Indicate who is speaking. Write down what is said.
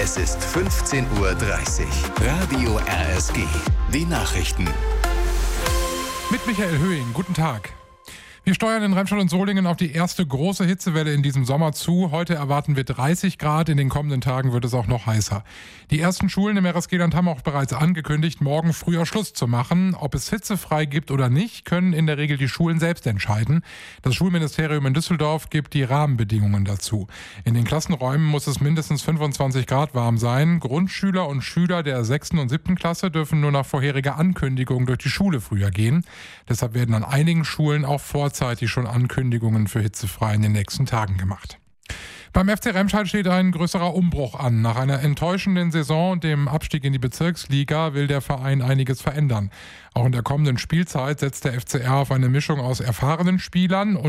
Speaker 1: Es ist 15:30 Uhr. Radio RSG. Die Nachrichten.
Speaker 2: Mit Michael Höhing. Guten Tag. Wir steuern in Remscheid und Solingen auf die erste große Hitzewelle in diesem Sommer zu. Heute erwarten wir 30 Grad. In den kommenden Tagen wird es auch noch heißer. Die ersten Schulen im RSG-Land haben auch bereits angekündigt, morgen früher Schluss zu machen. Ob es hitzefrei gibt oder nicht, können in der Regel die Schulen selbst entscheiden. Das Schulministerium in Düsseldorf gibt die Rahmenbedingungen dazu. In den Klassenräumen muss es mindestens 25 Grad warm sein. Grundschüler und Schüler der 6. und 7. Klasse dürfen nur nach vorheriger Ankündigung durch die Schule früher gehen. Deshalb werden an einigen Schulen auch vorzeitig schon Ankündigungen für hitzefrei in den nächsten Tagen gemacht. Beim FC Remscheid steht ein größerer Umbruch an. Nach einer enttäuschenden Saison und dem Abstieg in die Bezirksliga will der Verein einiges verändern. Auch in der kommenden Spielzeit setzt der FCR auf eine Mischung aus erfahrenen Spielern und